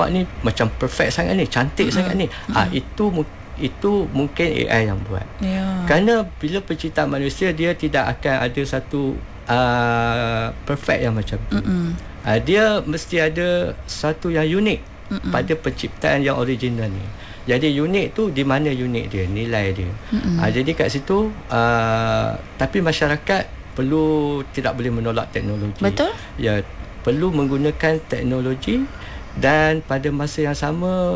nampak ni macam perfect sangat ni, cantik sangat ni. Itu mungkin AI yang buat. Kerana bila penciptaan manusia, dia tidak akan ada satu perfect yang macam tu. Dia mesti ada satu yang unik pada penciptaan yang original ni. Jadi unik tu di mana unik dia, nilai dia. Jadi kat situ tapi masyarakat tidak boleh menolak teknologi. Betul. Ya, perlu menggunakan teknologi, dan pada masa yang sama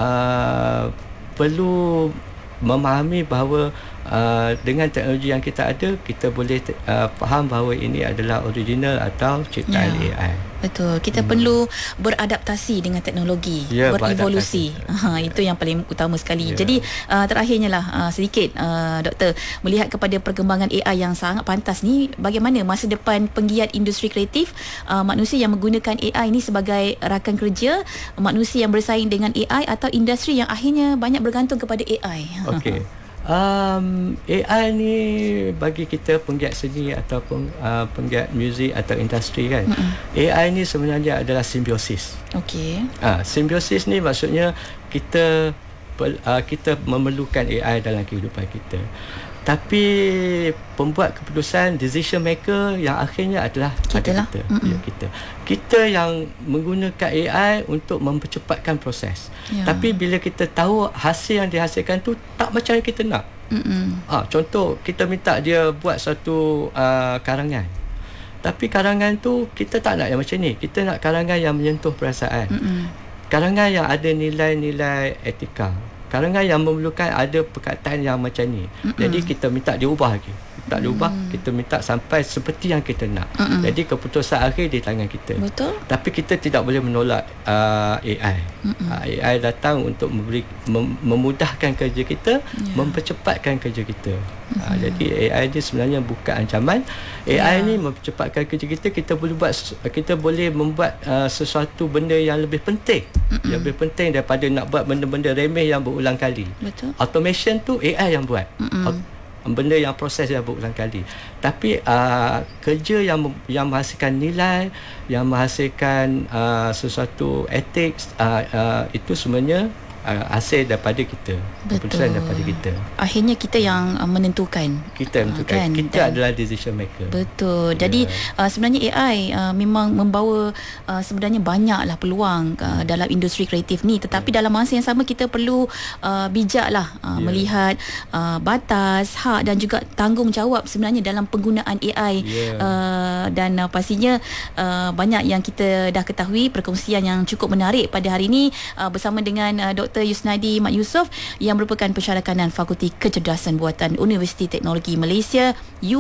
perlu memahami bahawa dengan teknologi yang kita ada, kita boleh faham bahawa ini adalah original atau ciptaan AI. Betul. Kita perlu beradaptasi dengan teknologi, berevolusi. Itu yang paling utama sekali. Jadi terakhirnya lah sedikit Doktor, melihat kepada perkembangan AI yang sangat pantas ni, bagaimana masa depan penggiat industri kreatif, manusia yang menggunakan AI ni sebagai rakan kerja, manusia yang bersaing dengan AI, atau industri yang akhirnya banyak bergantung kepada AI? Okey. AI ni bagi kita penggiat seni ataupun penggiat muzik atau industri kan, AI ni sebenarnya adalah simbiosis. Okey. Simbiosis ni maksudnya kita memerlukan AI dalam kehidupan kita. Tapi pembuat keputusan, decision maker yang akhirnya adalah kita. Kita yang menggunakan AI untuk mempercepatkan proses. Tapi bila kita tahu hasil yang dihasilkan tu tak macam yang kita nak. Contoh, kita minta dia buat satu karangan. Tapi karangan tu kita tak nak yang macam ni. Kita nak karangan yang menyentuh perasaan. Karangan yang ada nilai-nilai etika. Karangan yang memerlukan ada perkataan yang macam ni. Jadi kita minta dia ubah lagi. Tak diubah, kita minta sampai seperti yang kita nak. Jadi keputusan akhir di tangan kita. Betul. Tapi kita tidak boleh menolak AI. AI datang untuk memudahkan kerja kita, mempercepatkan kerja kita. Jadi AI ni sebenarnya bukan ancaman. AI ni mempercepatkan kerja kita. Kita boleh membuat sesuatu benda yang lebih penting. Yang lebih penting daripada nak buat benda-benda remeh yang berulang kali. Betul. Automation tu AI yang buat. Benda yang proses yang berulang kali. Tapi kerja yang menghasilkan nilai, yang menghasilkan sesuatu ethics, itu sebenarnya hasil daripada kita. Keputusan daripada kita. Akhirnya kita yang menentukan. Kita menentukan. Kita adalah decision maker. Betul. Jadi sebenarnya AI memang membawa sebenarnya banyaklah peluang dalam industri kreatif ni, tetapi dalam masa yang sama kita perlu bijaklah melihat batas, hak dan juga tanggungjawab sebenarnya dalam penggunaan AI. Dan pastinya banyak yang kita dah ketahui, perkongsian yang cukup menarik pada hari ini bersama dengan Dr. Yusnadi Mat Yusof yang merupakan pensyarah kanan Fakulti Kecerdasan Buatan Universiti Teknologi Malaysia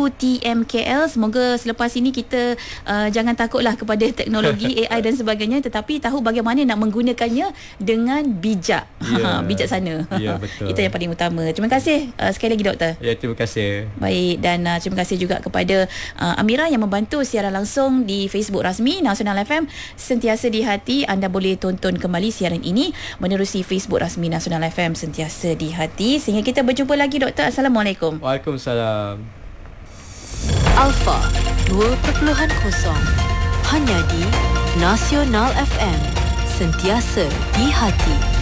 UTMKL. Semoga selepas ini kita jangan takutlah kepada teknologi AI dan sebagainya, tetapi tahu bagaimana nak menggunakannya dengan bijak. Bijaksana. Betul. Itu yang paling utama. Terima kasih sekali lagi Doktor. Terima kasih. Baik, dan terima kasih juga kepada Amira yang membantu siaran langsung di Facebook rasmi Nasional FM. Sentiasa di hati. Anda boleh tonton kembali siaran ini menerusi Facebook rasmi Nasional FM Sentiasa di hati. Sehingga kita berjumpa lagi Doktor. Assalamualaikum. Waalaikumsalam. Alpha 2.0 hanya di Nasional FM. Sentiasa di hati.